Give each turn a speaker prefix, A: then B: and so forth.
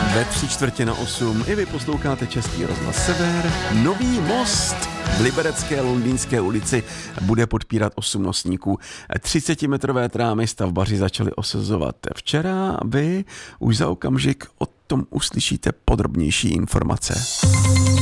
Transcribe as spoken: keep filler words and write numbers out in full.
A: Ve tři čtvrtě na osm i vy posloucháte Český rozhlas Sever. Nový most v Liberecké Londýnské ulici bude podpírat osm nosníků. třicetimetrové trámy stavbaři začali osazovat včera. Vy už za okamžik o tom uslyšíte podrobnější informace.